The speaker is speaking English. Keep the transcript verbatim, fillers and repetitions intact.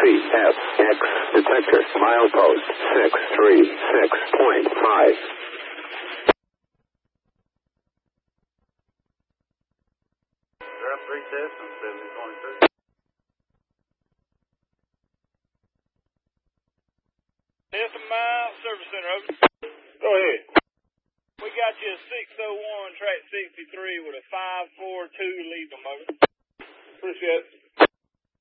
C F X detector milepost six three six point five. Drop three tests on seven twenty-three. Testing mile, service center, over. Go ahead. We got you a six oh one, track sixty-three with a five four two lead them, over. Appreciate it.